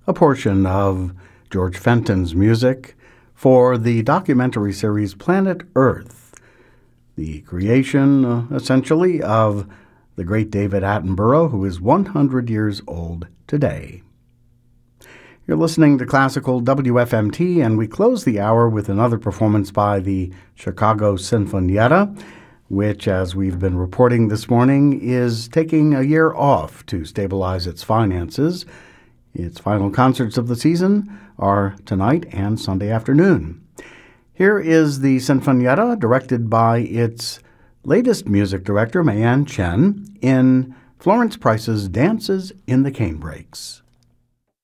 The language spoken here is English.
a portion of George Fenton's music for the documentary series Planet Earth, the creation, essentially, of the great David Attenborough, who is 100 years old today. You're listening to Classical WFMT, and we close the hour with another performance by the Chicago Sinfonietta, which, as we've been reporting this morning, is taking a year off to stabilize its finances. Its final concerts of the season are tonight and Sunday afternoon. Here is the Sinfonietta, directed by its latest music director, Mayan Chen, in Florence Price's Dances in the Canebrakes.